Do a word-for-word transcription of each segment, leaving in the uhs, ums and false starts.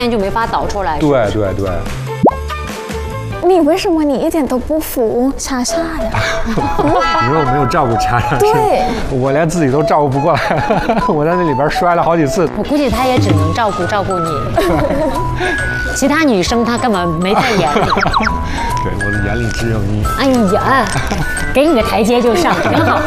就没法导出来。 对对对。 你为什么你一点都不服莎莎呀？ 你说我没有照顾莎莎， 对， 我连自己都照顾不过来，我在那里边摔了好几次。 我估计他也只能照顾照顾你，其他女生他根本没在眼里。 对，我的眼里只有你。 哎呀，给你个台阶就上，挺好。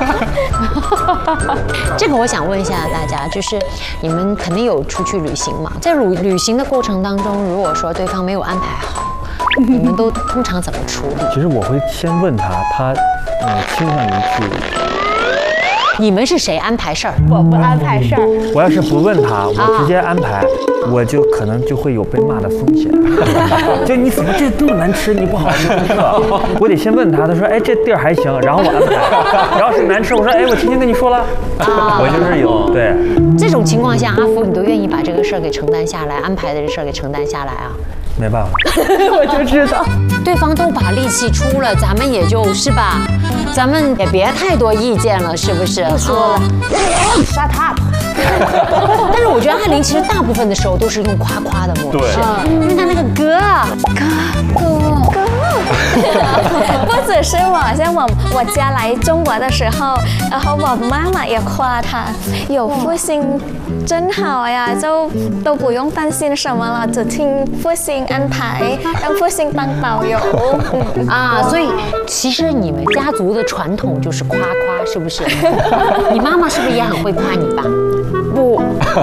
这个我想问一下大家，就是你们肯定有出去旅行嘛？在旅旅行的过程当中，如果说对方没有安排好，你们都通常怎么处理？ 其实我会先问他，他呃倾向于去。 你们是谁安排事儿？ 我不安排事儿。 我要是不问他，我直接安排，我就可能就会有被骂的风险。就你怎么这这么难吃，你不好好功课。我得先问他，他说哎这地儿还行，然后我安排。然后是难吃，我说哎我提前跟你说了。啊，我就是有对。 这种情况下，阿福你都愿意把这个事儿给承担下来，安排的这事儿给承担下来啊？ 没办法， 我就知道， 对方都把力气出了，咱们也就是吧，咱们也别太多意见了，是不是？ 不说了 ，shut up。 但是我觉得艾琳其实大部分的时候都是用夸夸的模式，因为她那个哥哥哥哥。 不只是我，像我我家来中国的时候，然后我妈妈也夸他，有父亲真好呀，就都不用担心什么了，只听父亲安排，让父亲当导游。嗯啊，所以其实你们家族的传统就是夸夸，是不是？你妈妈是不是也很会夸你爸？ 不，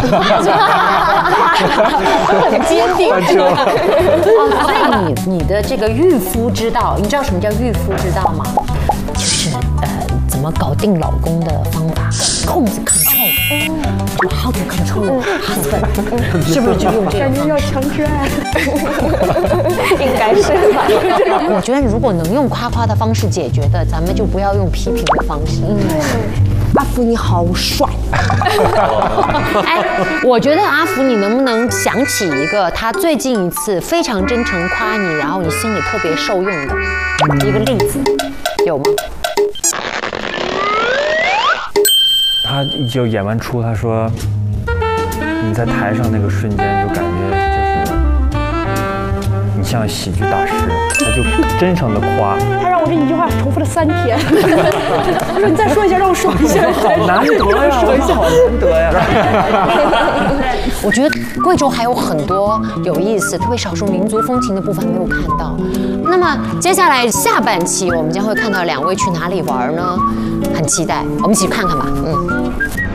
很坚定。哦，所以你你的这个御夫之道，你知道什么叫御夫之道吗？就是呃，怎么搞定老公的方法，控制 control，how to control husband，是不是就用这个方式？ 要强制爱，应该是吧？ 我觉得如果能用夸夸的方式解决的，咱们就不要用批评的方式。嗯。 阿福你好帅！ 哎，我觉得阿福，你能不能想起一个他最近一次非常真诚夸你，然后你心里特别受用的一个例子，有吗？ 他就演完出，他说你在台上那个瞬间就感觉就是你像喜剧大师，他就真诚的夸。 他让我这一句话重复了三天。他说你再说一下，让我爽一下。 好难得呀，好难得呀。 我觉得贵州还有很多有意思、特别少数民族风情的部分没有看到。那么接下来下半期我们将会看到两位去哪里玩呢？很期待，我们一起去看看吧。嗯。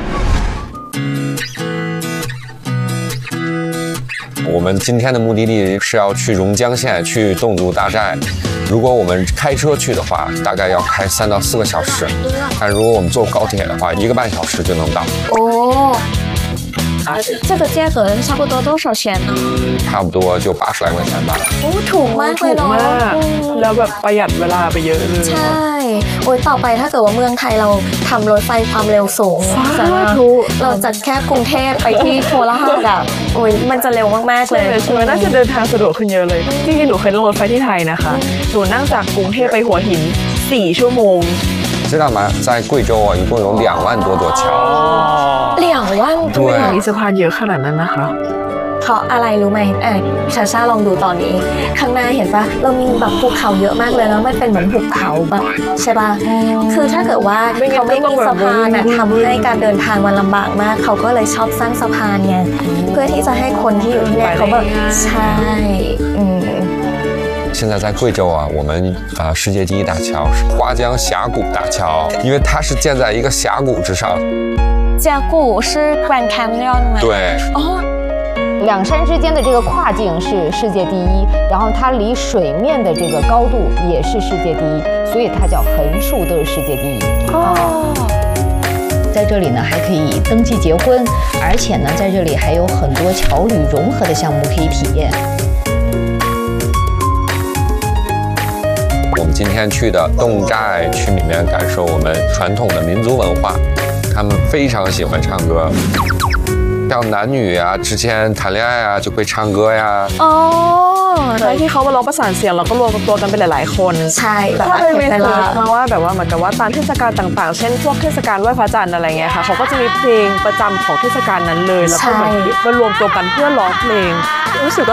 我们今天的目的地是要去榕江县，去侗族大寨。如果我们开车去的话，大概要开三到四个小时；但如果我们坐高铁的话，一个半小时就能到。 哦，这个价格差不多多少钱呢？ 差不多就八十来块钱吧。 โอ้ถูกมากเลยเนาะแล้วแบบประหยัดเวลาไปเยอะเลยใช่โอ้ยต่อไปถ้าเกิดว่าเมืองไทยเราทำรถไฟความเร็วสูงเราจัดแค่กรุงเทพไปที่โคราชอะโอ้ยมันจะเร็วมากๆเลยใช่ไหมน่าจะเดินทางสะดวกขึ้นเยอะเลยจริงๆหนูเคยนั่งรถไฟที่ไทยนะคะหนูนั่งจากกรุงเทพไปหัวหินสี่ชั่วโมง知道吗？在贵州啊，一共有两万多座桥。 两万多มีสะพานเยอะขนาดนั้นนะคะเพราะอะไรรู้ไหมอ่ะชาชาลองดูตอนนี้ข้างหน้าเห็นปะเรามีแบบภูเขาเยอะมากเลยแล้วมันเป็นเหมือนภูเขาแบบใช่ปะคือถ้าเกิดว่าเขาไม่มีสะพานนะทำให้การเดินทางมันลำบากมากเขาก็เลยชอบสร้างสะพานไงเพื่อที่จะให้คนที่อยู่ที่นี่เขาแบบใช่อืม现在在贵州啊，我们啊、呃、世界第一大桥是花江峡谷大桥，因为它是建在一个峡谷之上。 峡谷是 Grand Canyon 吗？ 对。 哦。 两山之间的这个跨境是世界第一，然后它离水面的这个高度也是世界第一，所以它叫横竖都是世界第一。哦。在这里呢，还可以登记结婚，而且呢，在这里还有很多侨旅融合的项目可以体验。 我们今天去的侗寨，去里面感受我们传统的民族文化，他们非常喜欢唱歌。像男女啊之间谈恋爱啊就会唱歌呀。 哦，ใช่ที่เขามาร้องประสานเสียงแล้วก็รวมตัวกันเป็นหลายๆคนใช่แบบเคยไปเสิร์ชมาว่าแบบว่าเหมือนกับว่าตามเทศกาลต่างๆเช่นพวกเทศกาลไหว้พระจันทร์อะไรเงี้ยค่ะเขาก็จะมีเพลงประจำของเทศกาลนั้นเลยแล้วก็เหมือนมารวมตัวกันเพื่อร้องเพลงรู้สึกว่า